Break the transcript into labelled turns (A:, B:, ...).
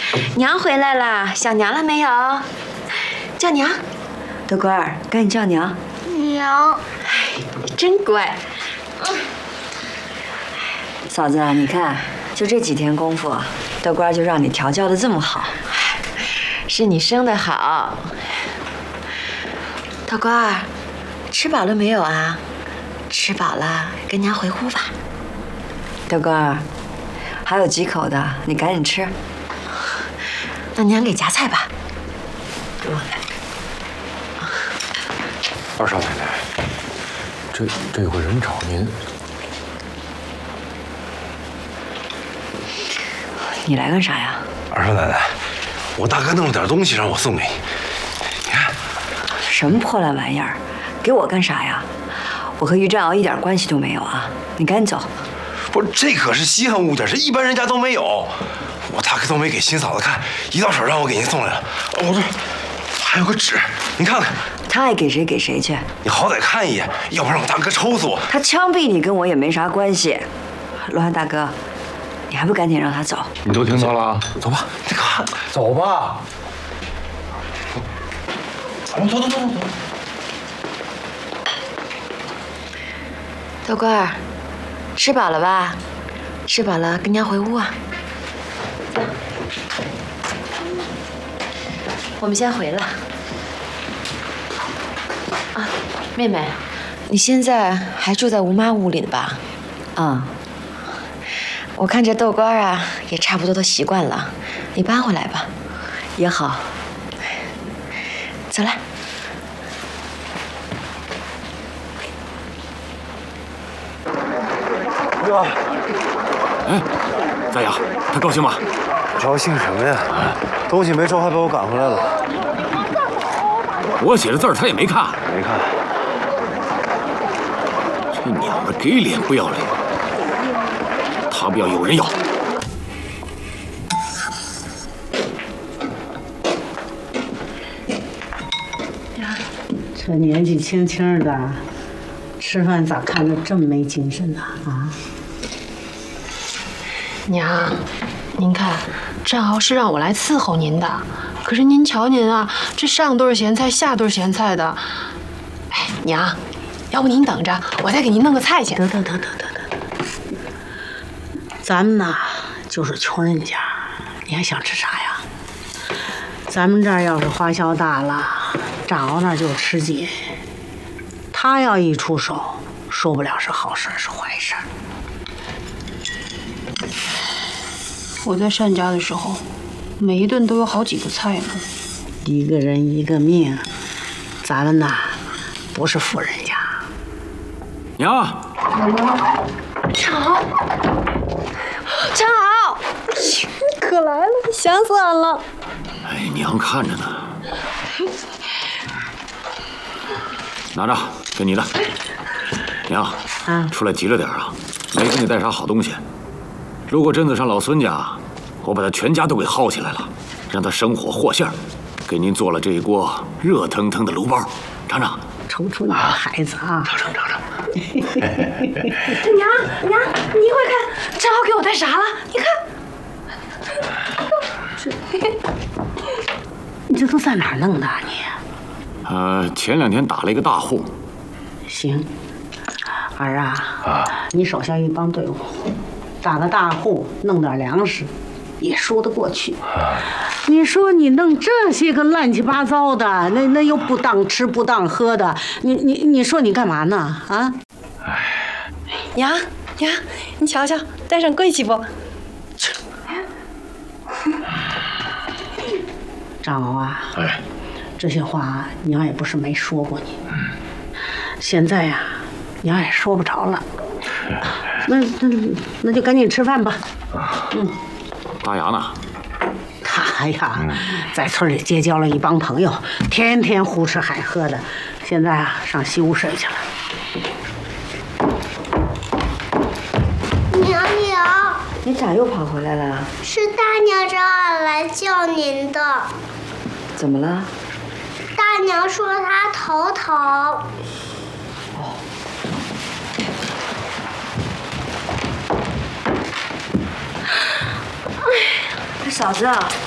A: 娘回来了，想娘了没有？叫娘。
B: 德官儿，赶紧叫娘。
C: 娘，
A: 哎，真乖。
B: 嫂子，你看，就这几天功夫，德官儿就让你调教的这么好。
A: 是你生的好。德官儿，吃饱了没有啊？吃饱了，跟娘回屋吧。
B: 德官儿，还有几口的，你赶紧吃。
A: 那娘给夹菜吧。
D: 二少奶奶，这有个人找您。
B: 你来干啥呀？
D: 二少奶奶，我大哥弄了点东西让我送给你，你看。
B: 什么破烂玩意儿？给我干啥呀？我和于占鳌一点关系都没有啊！你赶紧走。
D: 不是，这可是稀罕物件，这一般人家都没有。我大哥都没给新嫂子看，一到手让我给您送来了。我这还有个纸，您看看。
B: 他爱给谁给谁去。
D: 你好歹看一眼，要不然我大哥抽死我。
B: 他枪毙你跟我也没啥关系。罗汉大哥，你还不赶紧让他走？
D: 你都听到了，走吧。你看，走吧。走。
A: 德官儿，吃饱了吧？吃饱了，跟娘回屋啊。我们先回了。啊，妹妹，你现在还住在吴妈屋里呢吧？
B: 啊、
A: 我看这豆官啊，也差不多都习惯了，你搬回来吧。
B: 也好。
A: 走了。
D: 哥，
E: 哎，大雅，他高兴吗？
D: 高兴什么呀？东西没收，还把我赶回来了。
E: 我写的字儿他也没看。
D: 没看。
E: 这娘们给脸不要脸，他不要有人要。
F: 这年纪轻轻的，吃饭咋看着这么没精神呢？啊！
C: 娘，您看，占鳌是让我来伺候您的，可是您瞧您啊，这上顿咸菜下顿咸菜的。哎，娘，要不您等着，我再给您弄个菜去。
F: 得，咱们呐就是穷人家，你还想吃啥呀？咱们这儿要是花销大了，占鳌那儿就吃紧。他要一出手，说不了是好事是坏事。
C: 我在单家的时候，每一顿都有好几个菜呢。
F: 一个人一个命，咱们呐不是富人家。
E: 娘，
C: 占鳌，你可来了，想死俺了。
E: 哎，娘看着呢。拿着，给你的。娘，出来急着点啊，没给你带啥好东西。如果真的上老孙家，我把他全家都给薅起来了，让他生火和馅儿，给您做了这一锅热腾腾的炉包，尝尝。
F: 瞅瞅你的孩子啊！
D: 尝尝。
C: 娘，你一会儿看，占鳌给我带啥了？你看，
F: 你这都在哪儿弄的啊你？
E: 前2天打了一个大户。
F: 行，儿啊，你手下一帮队伍，打个大户，弄点粮食，也说得过去。你说你弄这些个乱七八糟的，那又不当吃不当喝的，你说你干嘛呢？啊？
C: 娘，你瞧瞧，带上贵气不？
F: 占鳌啊，这些话娘也不是没说过你。现在呀，娘也说不着了。那就赶紧吃饭吧。
E: 大牙呢？
F: 他呀，在村里结交了一帮朋友，天天胡吃海喝的，现在啊上西屋睡去了。
G: 娘娘，
B: 你咋又跑回来了？
G: 是大娘让俺来叫您的。
B: 怎么了？
G: 大娘说她头疼。
B: 嫂子，